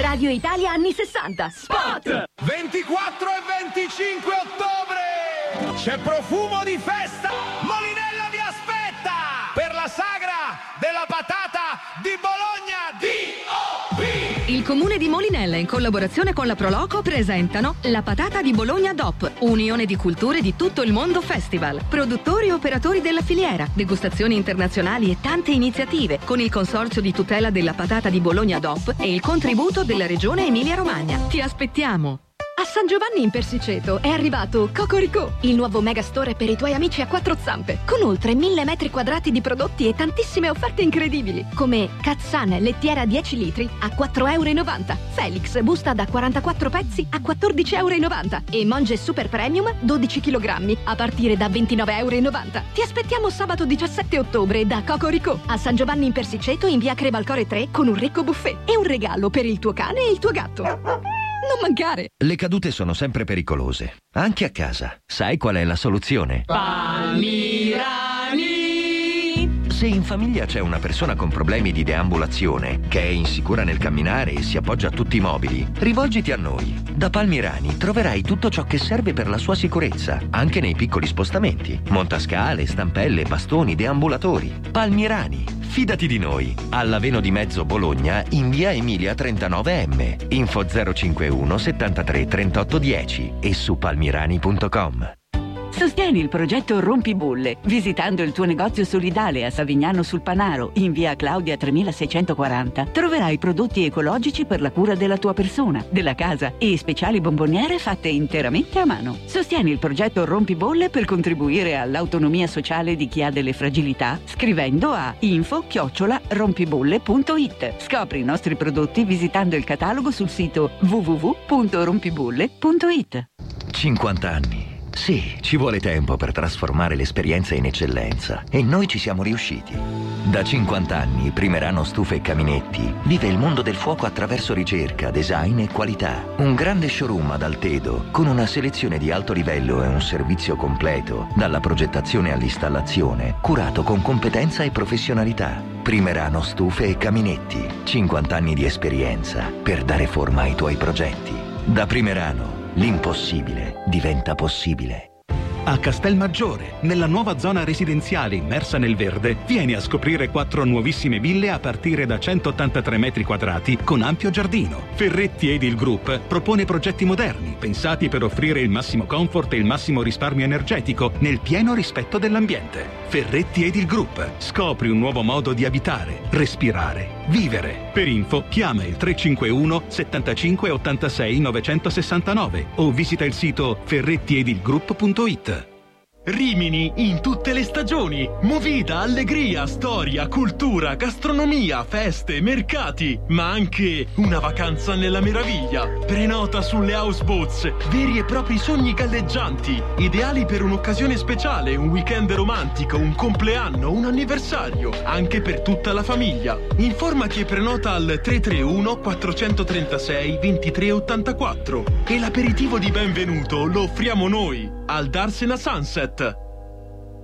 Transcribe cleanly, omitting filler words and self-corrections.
Radio Italia anni 60. Spot! 24 e 25 ottobre c'è profumo di festa. Molinella vi aspetta per la sagra della patata di Bologna. DOP. Il comune di Molinella in collaborazione con la Proloco presentano la patata di Bologna DOP, unione di culture di tutto il mondo festival. Produttori e operatori della filiera, degustazioni internazionali e tante iniziative con il consorzio di tutela della patata di Bologna DOP e il contributo della regione Emilia-Romagna. Ti aspettiamo! A San Giovanni in Persiceto è arrivato Cocorico, il nuovo megastore per i tuoi amici a quattro zampe, con oltre 1000 metri quadrati di prodotti e tantissime offerte incredibili, come Katzan lettiera 10 litri a 4,90 €, Felix busta da 44 pezzi a 14,90 € e Monge Super Premium 12 kg a partire da 29,90 €. Ti aspettiamo sabato 17 ottobre da Cocorico, a San Giovanni in Persiceto in via Crevalcore 3 con un ricco buffet e un regalo per il tuo cane e il tuo gatto. Non mancare! Le cadute sono sempre pericolose, anche a casa. Sai qual è la soluzione? Palmirani! Se in famiglia c'è una persona con problemi di deambulazione, che è insicura nel camminare e si appoggia a tutti i mobili, rivolgiti a noi. Da Palmirani troverai tutto ciò che serve per la sua sicurezza, anche nei piccoli spostamenti. Montascale, stampelle, bastoni, deambulatori. Palmirani, fidati di noi. All'Aveno di Mezzo Bologna, in via Emilia 39M. Info 051 73 38 10 e su palmirani.com. Sostieni il progetto Rompibolle visitando il tuo negozio solidale a Savignano sul Panaro, in via Claudia 3640. Troverai prodotti ecologici per la cura della tua persona, della casa e speciali bomboniere fatte interamente a mano. Sostieni il progetto Rompibolle per contribuire all'autonomia sociale di chi ha delle fragilità scrivendo a info@rompibolle.it. Scopri i nostri prodotti visitando il catalogo sul sito www.rompibolle.it. 50 anni. Sì, ci vuole tempo per trasformare l'esperienza in eccellenza e noi ci siamo riusciti. Da 50 anni Primerano Stufe e Caminetti vive il mondo del fuoco attraverso ricerca, design e qualità. Un grande showroom ad Altedo con una selezione di alto livello e un servizio completo, dalla progettazione all'installazione, curato con competenza e professionalità. Primerano Stufe e Caminetti, 50 anni di esperienza per dare forma ai tuoi progetti. Da Primerano l'impossibile diventa possibile. A Castelmaggiore, nella nuova zona residenziale immersa nel verde, vieni a scoprire 4 nuovissime ville a partire da 183 metri quadrati con ampio giardino. Ferretti Edil Group propone progetti moderni, pensati per offrire il massimo comfort e il massimo risparmio energetico nel pieno rispetto dell'ambiente. Ferretti Edil Group. Scopri un nuovo modo di abitare, respirare, vivere. Per info chiama il 351 75 86 969 o visita il sito ferrettiedilgroup.it. Rimini in tutte le stagioni. Movida, allegria, storia, cultura, gastronomia, feste, mercati, ma anche una vacanza nella meraviglia. Prenota sulle houseboats, veri e propri sogni galleggianti, ideali per un'occasione speciale, un weekend romantico, un compleanno, un anniversario, anche per tutta la famiglia. Informati e prenota al 331 436 2384 e l'aperitivo di benvenuto lo offriamo noi al Darsena Sunset.